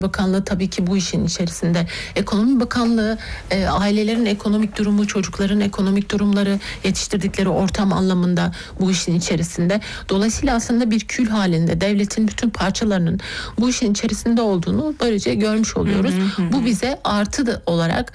Bakanlığı tabii ki bu işin içerisinde. Ekonomi Bakanlığı ailelerin ekonomik durumu, çocukların ekonomik durumları, yetiştirdikleri ortam anlamında bu işin içerisinde. Dolayısıyla aslında bir kül halinde devletin bütün parçalarının bu işin içerisinde olduğunu böylece görmüş oluyoruz. Bu bize artı olarak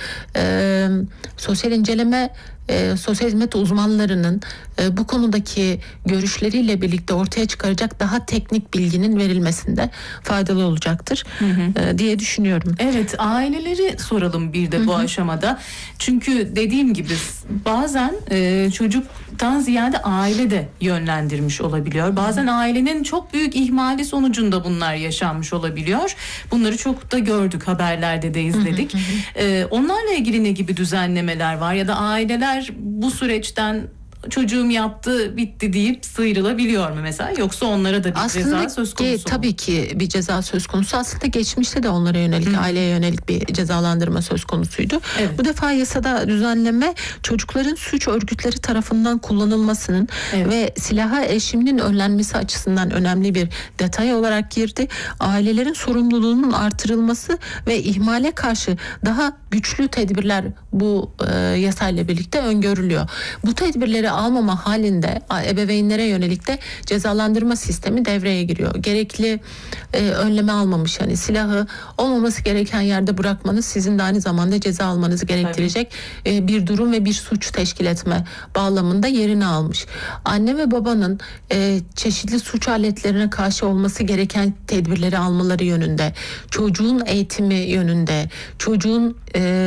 sosyal inceleme sosyal hizmet uzmanlarının bu konudaki görüşleriyle birlikte ortaya çıkaracak daha teknik bilginin verilmesinde faydalı olacaktır diye düşünüyorum. Evet, aileleri soralım bir de bu aşamada. Çünkü dediğim gibi bazen çocuktan ziyade aile de yönlendirmiş olabiliyor. Bazen ailenin çok büyük ihmali sonucunda bunlar yaşanmış olabiliyor. Bunları çok da gördük, haberlerde de izledik. Onlarla ilgili ne gibi düzenlemeler var ya da aileler bu süreçten çocuğum yaptı bitti deyip sıyrılabiliyor mu mesela, yoksa onlara da bir ceza söz konusu mu? Tabii ki bir ceza söz konusu. Aslında geçmişte de onlara yönelik, aileye yönelik bir cezalandırma söz konusuydu. Evet. Bu defa yasada düzenleme çocukların suç örgütleri tarafından kullanılmasının ve silaha erişiminin önlenmesi açısından önemli bir detay olarak girdi. Ailelerin sorumluluğunun artırılması ve ihmale karşı daha güçlü tedbirler bu yasayla birlikte öngörülüyor. Bu tedbirleri almama halinde ebeveynlere yönelik de cezalandırma sistemi devreye giriyor. Gerekli önleme almamış, yani silahı olmaması gereken yerde bırakmanız sizin de aynı zamanda ceza almanızı gerektirecek bir durum ve bir suç teşkil etme bağlamında yerini almış. Anne ve babanın çeşitli suç aletlerine karşı olması gereken tedbirleri almaları yönünde, çocuğun eğitimi yönünde, çocuğun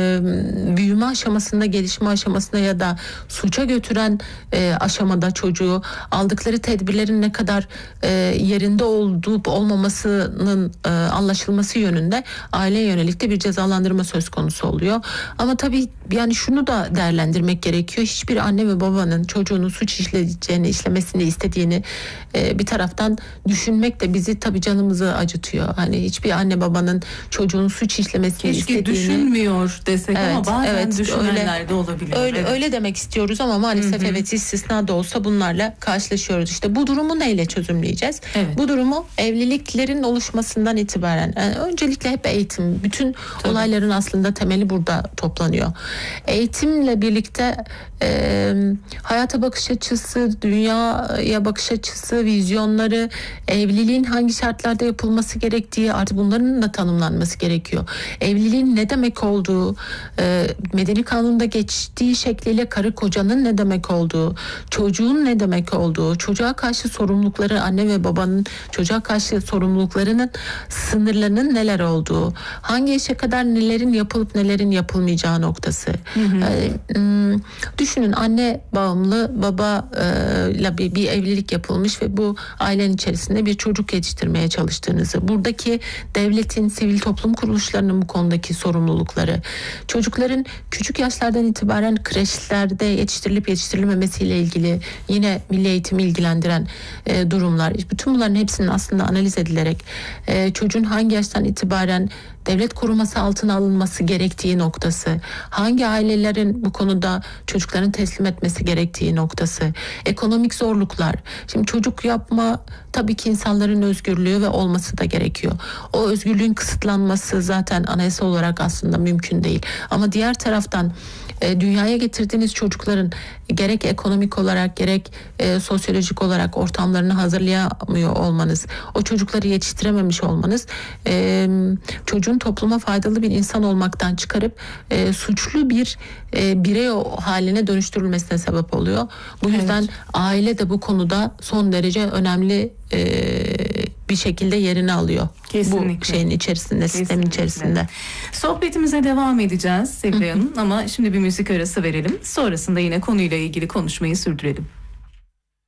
büyüme aşamasında, gelişme aşamasında ya da suça götüren aşamada çocuğu aldıkları tedbirlerin ne kadar yerinde olup olmamasının anlaşılması yönünde aileye yönelik de bir cezalandırma söz konusu oluyor. Ama tabii yani şunu da değerlendirmek gerekiyor. Hiçbir anne ve babanın çocuğunun suç işlemesini istediğini bir taraftan düşünmek de bizi tabii canımızı acıtıyor. Hani hiçbir anne babanın çocuğun suç işlemesini istediğini düşünmüyor desek ama bazen düşünenler de olabiliyor. Öyle demek istiyoruz ama maalesef istisna da olsa bunlarla karşılaşıyoruz. İşte bu durumu neyle çözümleyeceğiz? Bu durumu evliliklerin oluşmasından itibaren öncelikle hep eğitim. Bütün olayların aslında temeli burada toplanıyor. Eğitimle birlikte hayata bakış açısı, dünyaya bakış açısı, vizyonları, evliliğin hangi şartlarda yapılması gerektiği, artık bunların da tanımlanması gerekiyor. Evliliğin ne demek olduğu, medeni kanunda geçtiği şekliyle karı kocanın ne demek olduğu, çocuğun ne demek olduğu, çocuğa karşı sorumlulukları, anne ve babanın çocuğa karşı sorumluluklarının sınırlarının neler olduğu, hangi yaşa kadar nelerin yapılıp nelerin yapılmayacağı noktası. Düşünün, anne bağımlı, babayla bir evlilik yapılmış ve bu ailenin içerisinde bir çocuk yetiştirmeye çalıştığınızı, buradaki devletin, sivil toplum kuruluşlarının bu konudaki sorumlulukları, çocukların küçük yaşlardan itibaren kreşlerde yetiştirilip yetiştirilmemesiyle ilgili yine milli eğitimi ilgilendiren durumlar. Bütün bunların hepsinin aslında analiz edilerek çocuğun hangi yaştan itibaren devlet koruması altına alınması gerektiği noktası, hangi ailelerin bu konuda çocuklarını teslim etmesi gerektiği noktası, ekonomik zorluklar. Şimdi çocuk yapma tabii ki insanların özgürlüğü ve olması da gerekiyor. O özgürlüğün kısıtlanması zaten anayasal olarak aslında mümkün değil. Ama diğer taraftan dünyaya getirdiğiniz çocukların gerek ekonomik olarak gerek sosyolojik olarak ortamlarını hazırlayamıyor olmanız, o çocukları yetiştirememiş olmanız çocuğun topluma faydalı bir insan olmaktan çıkarıp suçlu bir birey haline dönüştürülmesine sebep oluyor. Bu yüzden aile de bu konuda son derece önemli bir şekilde yerini alıyor. Kesinlikle. Bu şeyin içerisinde, sistemin içerisinde. Sohbetimize devam edeceğiz Sevilay Hanım ama şimdi bir müzik arası verelim. Sonrasında yine konuyla ilgili konuşmayı sürdürelim.